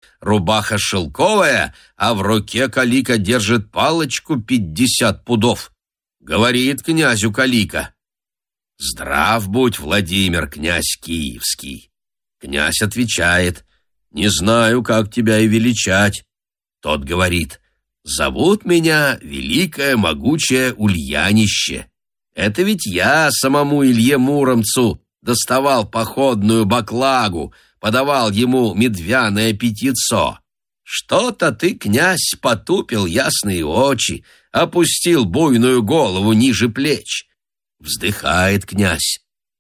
рубаха шелковая, а в руке Калика держит палочку 50 пудов. Говорит князю Калика: «Здрав будь, Владимир, князь Киевский». Князь отвечает: «Не знаю, как тебя и величать». Тот говорит: «Зовут меня Великое Могучее Ульянище. Это ведь я самому Илье Муромцу доставал походную баклагу, подавал ему медвяное питьецо. Что-то ты, князь, потупил ясные очи, опустил буйную голову ниже плеч». Вздыхает князь: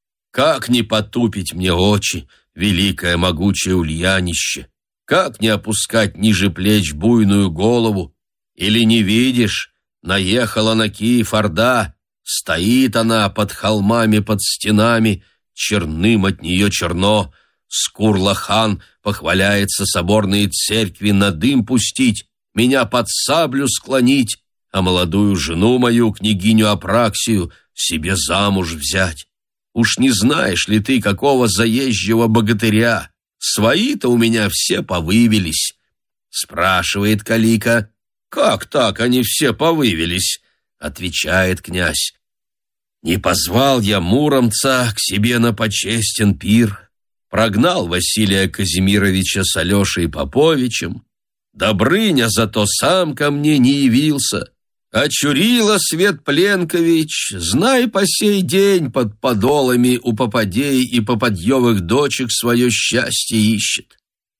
«Как не потупить мне очи, Великое Могучее Ульянище? Как не опускать ниже плеч буйную голову? Или не видишь, наехала на Киев орда, стоит она под холмами, под стенами, черным от нее черно. Скурло-хан похваляется соборные церкви на дым пустить, меня под саблю склонить, а молодую жену мою, княгиню Апраксию, себе замуж взять. Уж не знаешь ли ты, какого заезжего богатыря? Свои-то у меня все повывелись». Спрашивает Калика: «Как так они все повывелись?» Отвечает князь: «Не позвал я Муромца к себе на почестен пир, прогнал Василия Казимировича с Алешей Поповичем, Добрыня зато сам ко мне не явился, а Чурила Свет Пленкович, знай, по сей день под подолами у попадей и попадьевых дочек свое счастье ищет.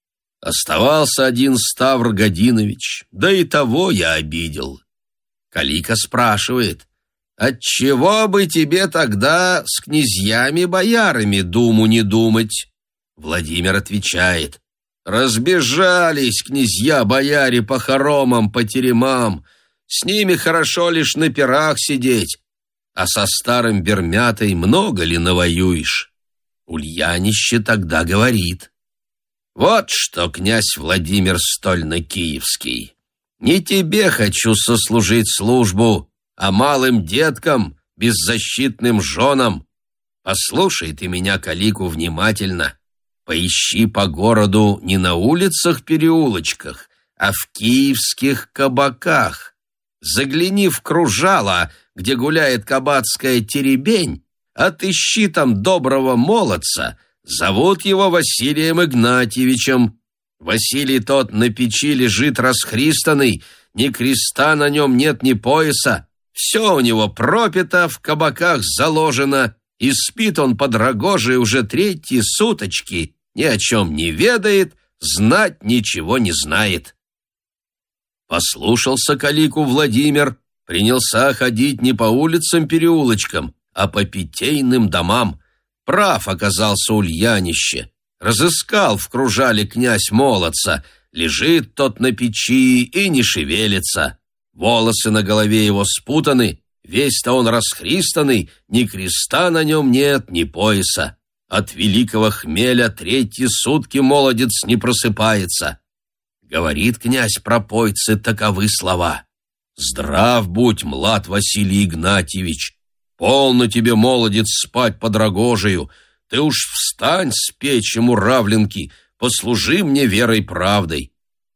Оставался один Ставр Годинович, да и того я обидел». Калика спрашивает: «Отчего бы тебе тогда с князьями-боярами думу не думать?» Владимир отвечает: «Разбежались князья-бояре по хоромам, по теремам. С ними хорошо лишь на пирах сидеть, а со старым Бермятой много ли навоюешь?» Ульянище тогда говорит: «Вот что, князь Владимир Стольно-Киевский, не тебе хочу сослужить службу, а малым деткам, беззащитным женам. Послушай ты меня, Калику, внимательно. Поищи по городу не на улицах-переулочках, а в киевских кабаках. Загляни в кружало, где гуляет кабацкая теребень, отыщи там доброго молодца, зовут его Василием Игнатьевичем. Василий тот на печи лежит расхристанный, ни креста на нем нет, ни пояса, все у него пропито, в кабаках заложено, и спит он под рогожей уже 3 суточки, ни о чем не ведает, знать ничего не знает». Послушался Калику Владимир, принялся ходить не по улицам-переулочкам, а по питейным домам. Прав оказался Ульянище. Разыскал в кружале князь молодца, лежит тот на печи и не шевелится. Волосы на голове его спутаны, весь-то он расхристанный, ни креста на нем нет, ни пояса. От великого хмеля 3 сутки молодец не просыпается. Говорит князь пропойце таковы слова: «Здрав будь, млад Василий Игнатьевич, полно тебе, молодец, спать под рогожею. Ты уж встань с печи муравленки, послужи мне верой-правдой».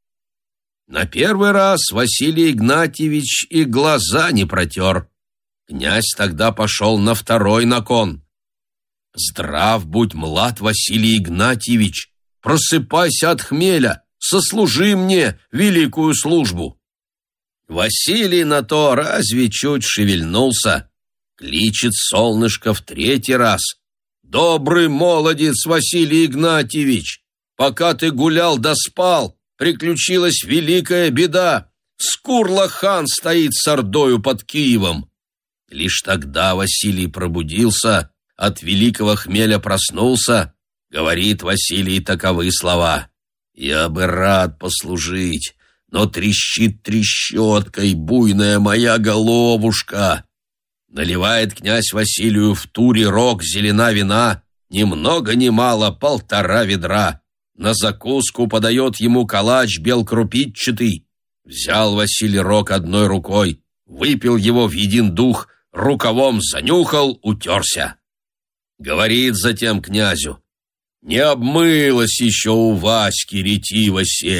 На первый раз Василий Игнатьевич и глаза не протер. Князь тогда пошел на второй након: «Здрав будь, млад Василий Игнатьевич, просыпайся от хмеля, сослужи мне великую службу». Василий на то разве чуть шевельнулся. Кличет солнышко в 3-й раз: «Добрый молодец, Василий Игнатьевич, пока ты гулял да спал, приключилась великая беда. Скурло-хан стоит с ордою под Киевом». Лишь тогда Василий пробудился, от великого хмеля проснулся. Говорит Василий таковы слова: «Я бы рад послужить, но трещит трещоткой буйная моя головушка». Наливает князь Василию в туре рог зелена вина, ни много ни мало 1,5 ведра. На закуску подает ему калач белкрупитчатый. Взял Василий рог одной рукой, выпил его в един дух, рукавом занюхал, утерся. Говорит затем князю: «Не обмылась еще у Васьки ретива сеть.